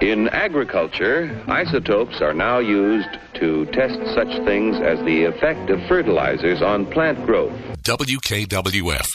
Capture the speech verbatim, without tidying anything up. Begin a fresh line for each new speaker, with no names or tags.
In agriculture, isotopes are now used to test such things as the effect of fertilizers on plant growth.
W K W F,